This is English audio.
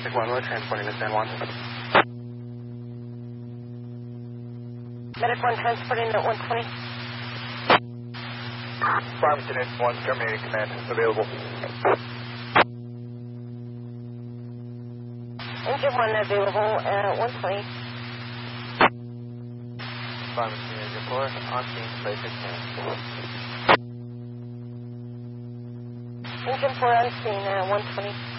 1, we're transporting to San Juan. Medic 1 transporting at 120. Farmington 1, terminating command, available. Engine 1 available at 120. Farmington Engine 4, on scene, place at 10. Engine 4 on scene at 120.